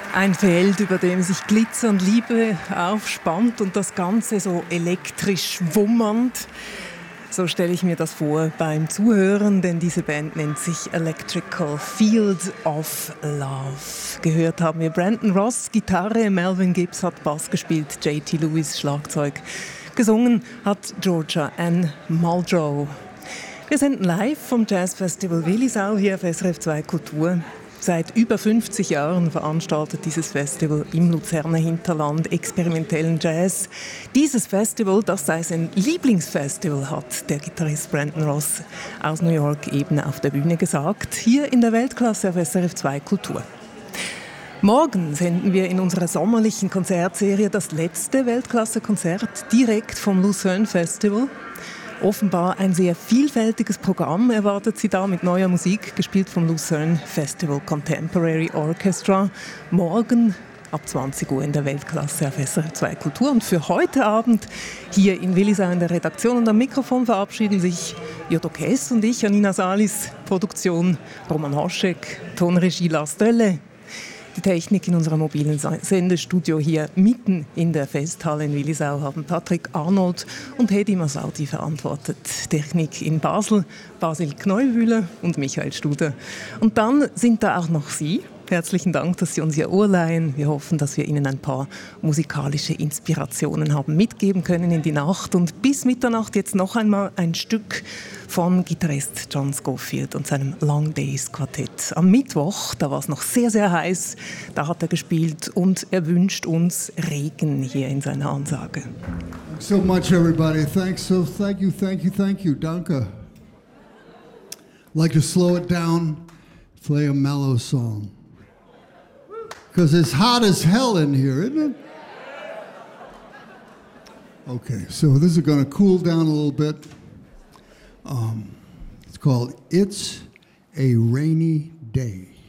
Ein Feld, über dem sich Glitzer und Liebe aufspannt und das Ganze so elektrisch wummernd. So stelle ich mir das vor beim Zuhören, denn diese Band nennt sich Electrical Field of Love. Gehört haben wir Brandon Ross, Gitarre, Melvin Gibbs hat Bass gespielt, J.T. Lewis, Schlagzeug. Gesungen hat Georgia Ann Muldrow. Wir senden live vom Jazzfestival Willisau hier auf SRF 2 Kultur. Seit über 50 Jahren veranstaltet dieses Festival im Luzerner Hinterland experimentellen Jazz. Dieses Festival, das sei sein Lieblingsfestival, hat der Gitarrist Brandon Ross aus New York eben auf der Bühne gesagt. Hier in der Weltklasse auf SRF 2 Kultur. Morgen senden wir in unserer sommerlichen Konzertserie das letzte Weltklasse-Konzert direkt vom Lucerne Festival. Offenbar ein sehr vielfältiges Programm erwartet Sie da mit neuer Musik, gespielt vom Lucerne Festival Contemporary Orchestra. Morgen ab 20 Uhr in der Weltklasse auf SRF 2 Kultur. Und für heute Abend hier in Willisau in der Redaktion und am Mikrofon verabschieden sich Jodo Kess und ich, Janina Salis, Produktion Roman Hoschek, Tonregie Lars Dölle. Die Technik in unserem mobilen Sendestudio hier mitten in der Festhalle in Willisau haben Patrick Arnold und Hedi Masauti verantwortet. Technik in Basel, Basil Kneuwühler und Michael Studer. Und dann sind da auch noch Sie. Herzlichen Dank, dass Sie uns Ihr Ohr leihen. Wir hoffen, dass wir Ihnen ein paar musikalische Inspirationen haben mitgeben können in die Nacht. Und bis Mitternacht jetzt noch einmal ein Stück von Gitarrist John Scofield und seinem Long Days Quartett. Am Mittwoch, da war es noch sehr, sehr heiß, da hat er gespielt und er wünscht uns Regen hier in seiner Ansage. Thanks so much, everybody. Thank you. Danke. I'd like to slow it down, play a mellow song. Because it's hot as hell in here, isn't it? Okay, so this is going to cool down a little bit. It's called It's a Rainy Day.